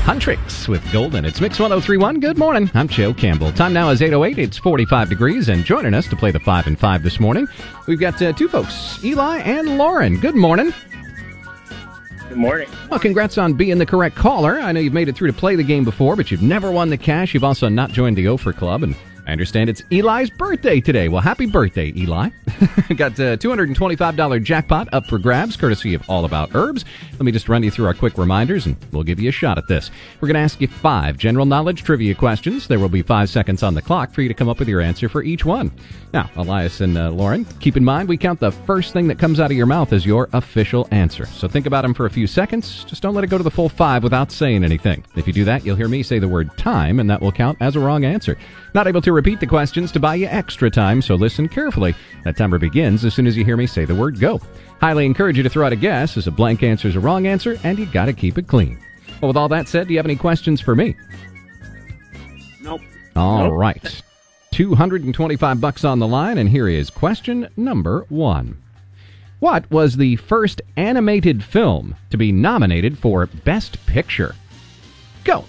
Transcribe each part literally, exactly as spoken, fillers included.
Huntrix with Golden. It's Mix one oh three point one. Good morning. I'm Joe Campbell. Time now is eight oh eight. It's forty-five degrees. And joining us to play the five and five this morning, we've got uh, two folks, Eli and Lauren. Good morning. Good morning. Well, congrats on being the correct caller. I know you've made it through to play the game before, but you've never won the cash. You've also not joined the Ophir Club, and I understand it's Eli's birthday today. Well, happy birthday, Eli. Got a two hundred twenty-five dollars jackpot up for grabs, courtesy of All About Herbs. Let me just run you through our quick reminders, and we'll give you a shot at this. We're going to ask you five general knowledge trivia questions. There will be five seconds on the clock for you to come up with your answer for each one. Now, Elias and uh, Lauren, keep in mind we count the first thing that comes out of your mouth as your official answer. So think about them for a few seconds. Just don't let it go to the full five without saying anything. If you do that, you'll hear me say the word time, and that will count as a wrong answer. Not able to repeat the questions to buy you extra time, so listen carefully. That timer begins as soon as you hear me say the word go. Highly encourage you to throw out a guess, as a blank answer is a wrong answer, and you got to keep it clean. Well, with all that said, do you have any questions for me? Nope. All nope. right. two hundred twenty-five bucks on the line, and here is question number one. What was the first animated film to be nominated for Best Picture? Go.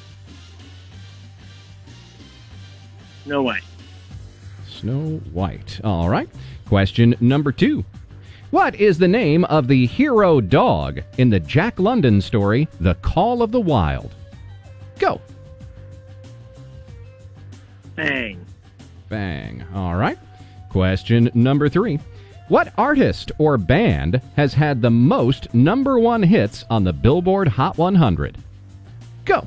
Snow White. Snow White. All right. Question number two. What is the name of the hero dog in the Jack London story, The Call of the Wild? Go. Bang. Bang. All right. Question number three. What artist or band has had the most number one hits on the Billboard Hot one hundred? Go.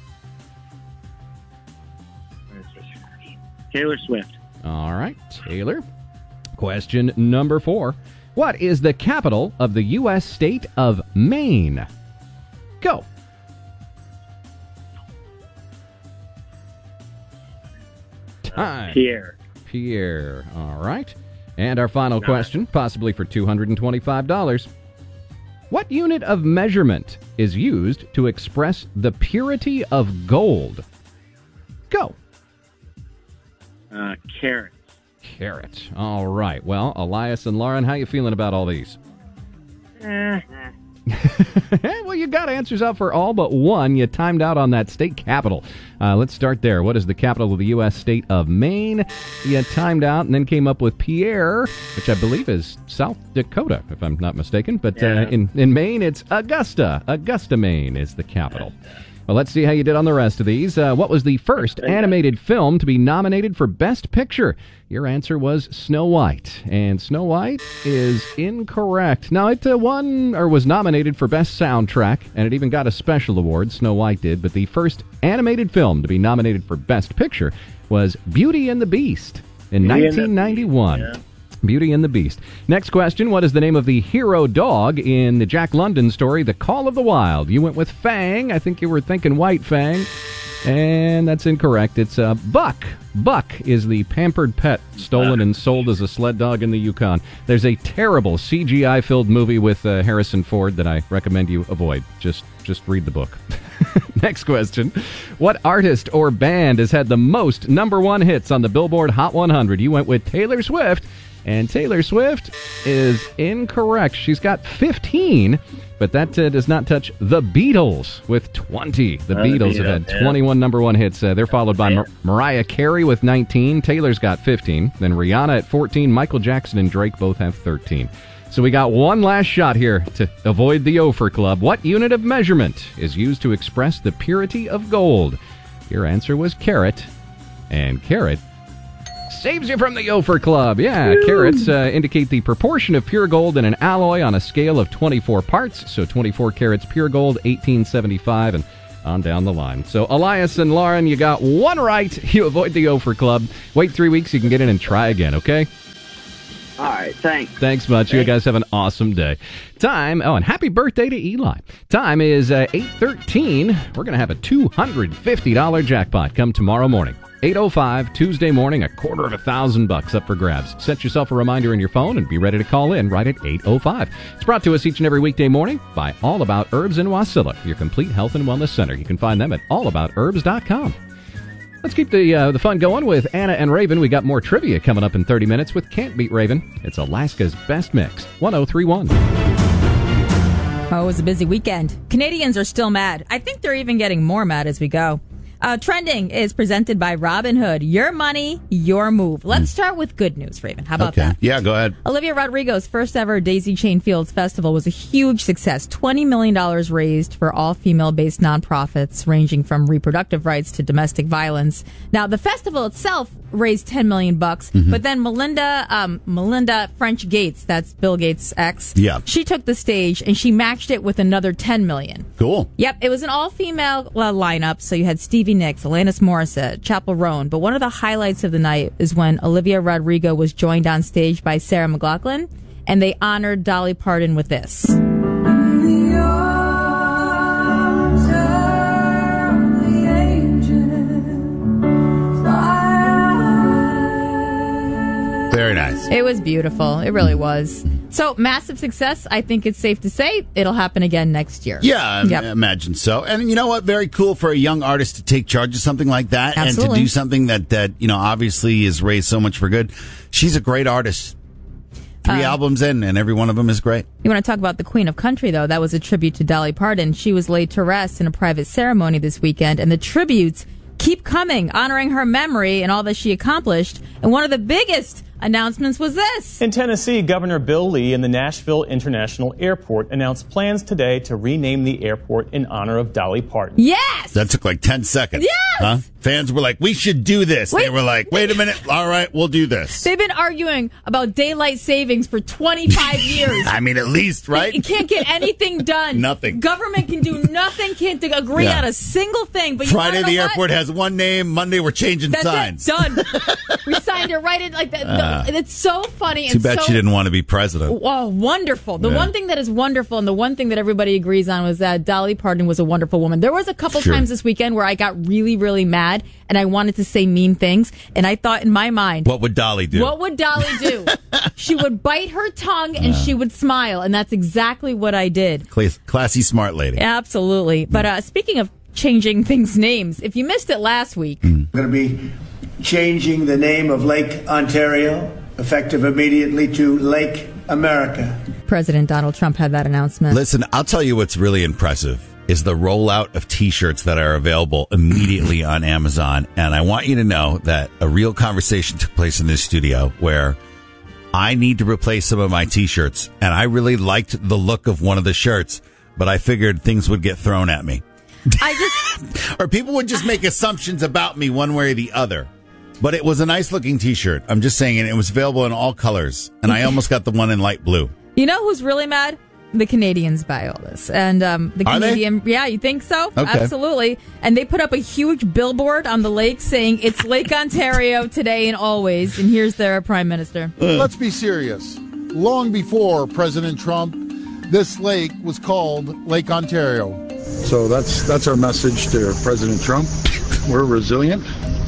Taylor Swift. All right, Taylor. Question number four. What is the capital of the U S state of Maine? Go. Time. Pierre. Pierre. All right. And our final No. question, possibly for two hundred twenty-five dollars. What unit of measurement is used to express the purity of gold? Go. Uh, carrots. Carat. All right. Well, Elias and Lauren, how you feeling about all these? Eh. Well, you got answers out for all but one. You timed out on that state capital. Uh, let's start there. What is the capital of the U S state of Maine? You timed out and then came up with Pierre, which I believe is South Dakota, if I'm not mistaken. But Yeah. uh, in, in Maine, it's Augusta. Augusta, Maine is the capital. Well, let's see how you did on the rest of these. Uh, what was the first animated film to be nominated for Best Picture? Your answer was Snow White, and Snow White is incorrect. Now, it uh, won or was nominated for Best Soundtrack, and it even got a special award, Snow White did, but the first animated film to be nominated for Best Picture was Beauty and the Beast in Beauty and the nineteen ninety-one. Beast, yeah. Beauty and the Beast. Next question, what is the name of the hero dog in the Jack London story, The Call of the Wild? You went with Fang. I think you were thinking White Fang. And that's incorrect. It's uh, Buck. Buck is the pampered pet stolen and sold as a sled dog in the Yukon. There's a terrible C G I-filled movie with uh, Harrison Ford that I recommend you avoid. Just, just read the book. Next question. What artist or band has had the most number one hits on the Billboard Hot one hundred? You went with Taylor Swift. And Taylor Swift is incorrect. She's got fifteen, but that uh, does not touch the Beatles with twenty. The Oh, Beatles the have had Beatles, yeah. twenty-one number one hits. Uh, they're followed by Yeah. Mar- Mariah Carey with nineteen. Taylor's got fifteen. Then Rihanna at fourteen. Michael Jackson and Drake both have thirteen. So we got one last shot here to avoid the Ophir Club. What unit of measurement is used to express the purity of gold? Your answer was carat. And carat saves you from the Ophir Club. Yeah, Woo. Carats uh, indicate the proportion of pure gold in an alloy on a scale of twenty-four parts. So twenty-four carats pure gold, eighteen seventy-five, and on down the line. So Elias and Lauren, you got one right. You avoid the Ophir Club. Wait three weeks, you can get in and try again, okay? All right, thanks. Thanks much. You guys have an awesome day. Time, oh, and happy birthday to Eli. Time is uh, eight thirteen. We're going to have a two hundred fifty dollars jackpot come tomorrow morning. eight oh five, Tuesday morning, a quarter of a thousand bucks up for grabs. Set yourself a reminder in your phone and be ready to call in right at eight oh five. It's brought to us each and every weekday morning by All About Herbs in Wasilla, your complete health and wellness center. You can find them at all about herbs dot com. Let's keep the uh, the fun going with Anna and Raven. We got more trivia coming up in thirty minutes with Can't Beat Raven. It's Alaska's Best Mix, one oh three point one. Oh, it was a busy weekend. Canadians are still mad. I think they're even getting more mad as we go. Uh, trending is presented by Robinhood. Your money, your move. Let's start with good news, Raven. How about okay. that? Yeah, go ahead. Olivia Rodrigo's first ever Daisy Chain Fields Festival was a huge success. twenty million dollars raised for all female-based nonprofits ranging from reproductive rights to domestic violence. Now, the festival itself raised ten million bucks, mm-hmm. but then Melinda, um, Melinda French Gates, that's Bill Gates' ex, yeah. she took the stage and she matched it with another ten million. Cool. Yep, it was an all-female uh, lineup, so you had Stevie Nicks, Alanis Morissette, Chappell Roan, but one of the highlights of the night is when Olivia Rodrigo was joined on stage by Sarah McLachlan, and they honored Dolly Parton with this. Very nice. It was beautiful. It really was. So, massive success. I think it's safe to say it'll happen again next year. Yeah, I yep. imagine so. And you know what? Very cool for a young artist to take charge of something like that. Absolutely. And to do something that, that, you know, obviously has raised so much for good. She's a great artist. Three uh, albums in, and every one of them is great. You want to talk about the Queen of Country, though? That was a tribute to Dolly Parton. She was laid to rest in a private ceremony this weekend, and the tributes keep coming, honoring her memory and all that she accomplished. And one of the biggest announcements was this. In Tennessee, Governor Bill Lee and the Nashville International Airport announced plans today to rename the airport in honor of Dolly Parton. Yes! That took like ten seconds. Yes! Huh? Fans were like, we should do this. Wait, they were like, wait a minute. All right, we'll do this. They've been arguing about daylight savings for twenty-five years. I mean, at least, right? You can't get anything done. Nothing. Government can do nothing, can't agree yeah. on a single thing. But you Friday, know the what? airport has one name. Monday, we're changing That's signs. It. Done. We signed it right in like that. Uh, it's so funny. Too and bad so, she didn't want to be president. Oh, wonderful. The yeah. one thing that is wonderful and the one thing that everybody agrees on was that Dolly Parton was a wonderful woman. There was a couple sure. times this weekend where I got really, really mad and I wanted to say mean things. And I thought in my mind, what would Dolly do? What would Dolly do? She would bite her tongue and yeah. she would smile. And that's exactly what I did. Classy, smart lady. Absolutely. But uh, speaking of changing things' names, if you missed it last week. Mm. We're going to be changing the name of Lake Ontario, effective immediately, to Lake America. President Donald Trump had that announcement. Listen, I'll tell you what's really impressive is the rollout of T-shirts that are available immediately on Amazon. And I want you to know that a real conversation took place in this studio where I need to replace some of my T-shirts. And I really liked the look of one of the shirts, but I figured things would get thrown at me. I just or people would just make assumptions about me one way or the other. But it was a nice looking T-shirt. I'm just saying, and it was available in all colors. And I almost got the one in light blue. You know who's really mad? The Canadians buy all this. And um, the Are Canadian, they? yeah, you think so? Okay. Absolutely. And they put up a huge billboard on the lake saying it's Lake Ontario today and always. And here's their prime minister. Let's be serious. Long before President Trump, this lake was called Lake Ontario. So that's that's our message to President Trump. We're resilient,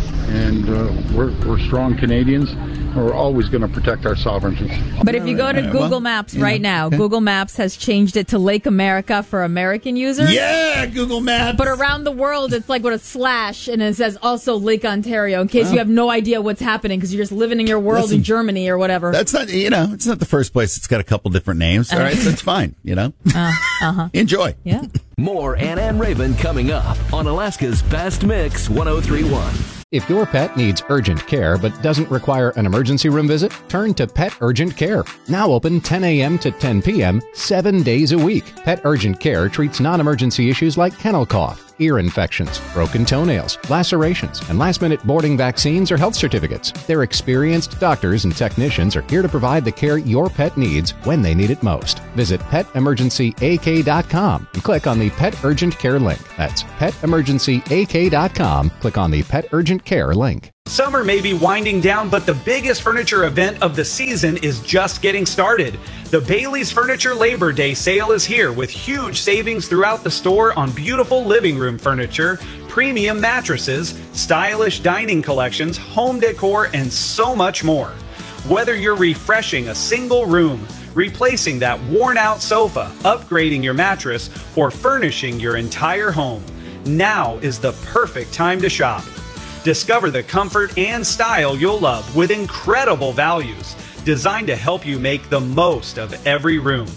and uh, we're, we're strong Canadians. We're always going to protect our sovereignty. But if you go to Google Maps right now, Google Maps has changed it to Lake America for American users. Yeah, Google Maps. But around the world, it's like with a slash, and it says also Lake Ontario, in case oh. you have no idea what's happening because you're just living in your world Listen, in Germany or whatever. That's not, you know, it's not the first place. It's got a couple different names. All right, so it's fine, you know. Uh, uh-huh. Enjoy. Yeah. More Anna and Raven coming up on Alaska's Best Mix one oh three point one. If your pet needs urgent care but doesn't require an emergency room visit, turn to Pet Urgent Care. Now open ten a.m. to ten p.m., seven days a week. Pet Urgent Care treats non-emergency issues like kennel cough, ear infections, broken toenails, lacerations, and last-minute boarding vaccines or health certificates. Their experienced doctors and technicians are here to provide the care your pet needs when they need it most. Visit pet emergency a k dot com and click on the Pet Urgent Care link. That's pet emergency a k dot com. Click on the Pet Urgent Care link. Summer may be winding down, but the biggest furniture event of the season is just getting started. The Bailey's Furniture Labor Day sale is here with huge savings throughout the store on beautiful living room furniture, premium mattresses, stylish dining collections, home decor, and so much more. Whether you're refreshing a single room, replacing that worn-out sofa, upgrading your mattress, or furnishing your entire home, now is the perfect time to shop. Discover the comfort and style you'll love with incredible values designed to help you make the most of every room.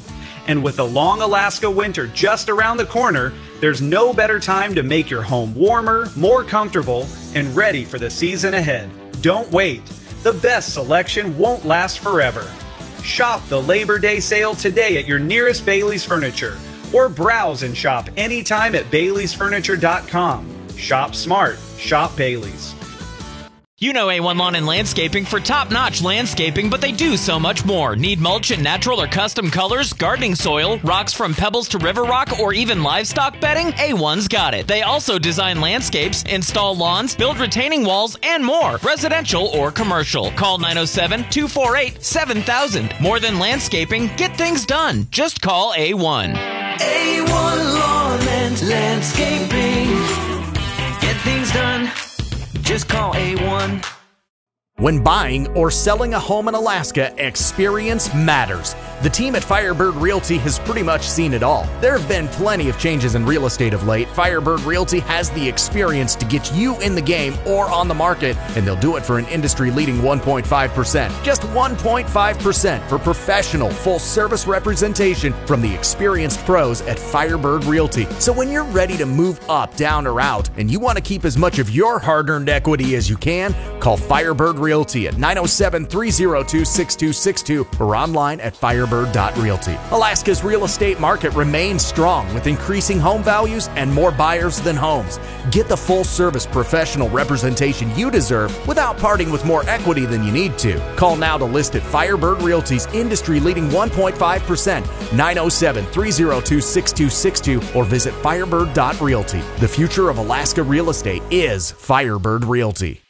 And with the long Alaska winter just around the corner, there's no better time to make your home warmer, more comfortable, and ready for the season ahead. Don't wait. The best selection won't last forever. Shop the Labor Day sale today at your nearest Bailey's Furniture, or browse and shop anytime at Baileys Furniture dot com. Shop smart. Shop Bailey's. You know A one Lawn and Landscaping for top-notch landscaping, but they do so much more. Need mulch in natural or custom colors, gardening soil, rocks from pebbles to river rock, or even livestock bedding? A one's got it. They also design landscapes, install lawns, build retaining walls, and more, residential or commercial. Call nine oh seven, two four eight, seven thousand. More than landscaping, get things done. Just call A one. A one Lawn and Landscaping. Get things done. Just call A one. When buying or selling a home in Alaska, experience matters. The team at Firebird Realty has pretty much seen it all. There have been plenty of changes in real estate of late. Firebird Realty has the experience to get you in the game or on the market, and they'll do it for an industry-leading one point five percent. Just one point five percent for professional, full-service representation from the experienced pros at Firebird Realty. So when you're ready to move up, down, or out, and you want to keep as much of your hard-earned equity as you can, call Firebird Realty at nine oh seven, three oh two, six two six two or online at firebird dot realty. Alaska's real estate market remains strong with increasing home values and more buyers than homes. Get the full-service professional representation you deserve without parting with more equity than you need to. Call now to list at Firebird Realty's industry-leading one point five percent, nine oh seven, three oh two, six two six two or visit firebird dot realty. The future of Alaska real estate is Firebird Realty.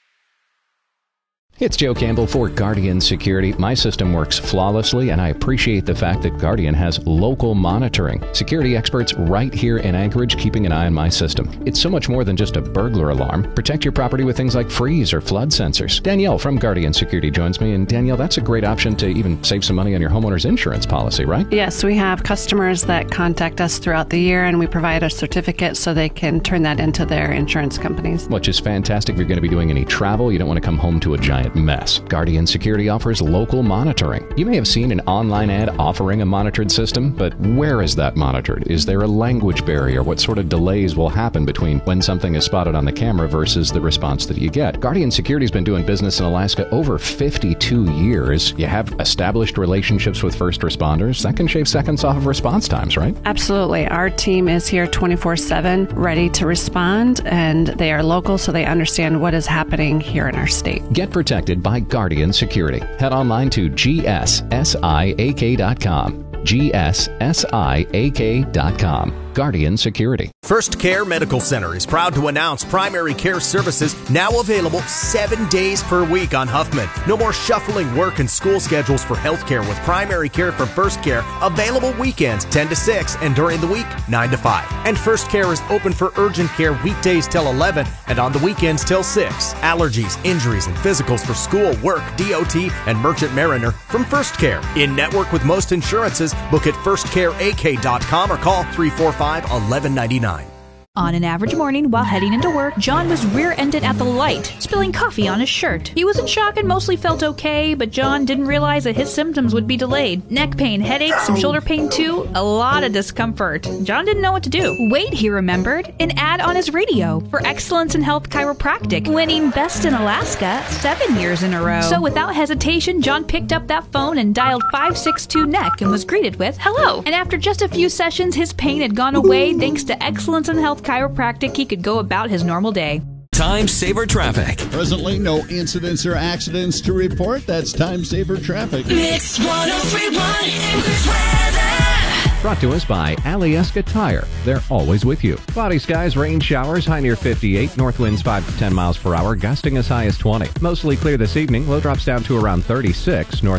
It's Joe Campbell for Guardian Security. My system works flawlessly, and I appreciate the fact that Guardian has local monitoring. Security experts right here in Anchorage keeping an eye on my system. It's so much more than just a burglar alarm. Protect your property with things like freeze or flood sensors. Danielle from Guardian Security joins me, and Danielle, that's a great option to even save some money on your homeowner's insurance policy, right? Yes, we have customers that contact us throughout the year, and we provide a certificate so they can turn that into their insurance companies. Which is fantastic if you're going to be doing any travel. You don't want to come home to a giant mess. Guardian Security offers local monitoring. You may have seen an online ad offering a monitored system, but where is that monitored? Is there a language barrier? What sort of delays will happen between when something is spotted on the camera versus the response that you get? Guardian Security's been doing business in Alaska over fifty-two years. You have established relationships with first responders. That can shave seconds off of response times, right? Absolutely. Our team is here twenty-four seven, ready to respond, and they are local, so they understand what is happening here in our state. Get protected by Guardian Security. Head online to G S S I A K dot com. G S S I A K dot com. Guardian Security. First Care Medical Center is proud to announce primary care services now available seven days per week on Huffman. No more shuffling work and school schedules for healthcare with primary care from First Care available weekends ten to six and during the week nine to five. And First Care is open for urgent care weekdays till eleven and on the weekends till six. Allergies, injuries, and physicals for school, work, D O T, and Merchant Mariner from First Care. In network with most insurances, book at first care A K dot com or call three four five, eleven ninety-nine. On an average morning while heading into work, John was rear-ended at the light, spilling coffee on his shirt. He was in shock and mostly felt okay, but John didn't realize that his symptoms would be delayed. Neck pain, headaches, some shoulder pain too, a lot of discomfort. John didn't know what to do. Wait, he remembered, an ad on his radio for Excellence in Health Chiropractic, winning Best in Alaska seven years in a row. So without hesitation, John picked up that phone and dialed five six two N E C and was greeted with, "Hello." And after just a few sessions, his pain had gone away thanks to Excellence in Health Chiropractic. He could go about his normal day. Time Saver Traffic. Presently, no incidents or accidents to report. That's Time Saver Traffic. Mix one oh three point one English weather. Brought to us by Alyeska Tire. They're always with you. Cloudy skies, rain showers, high near fifty-eight. North winds five to ten miles per hour, gusting as high as twenty. Mostly clear this evening. Low drops down to around thirty-six. North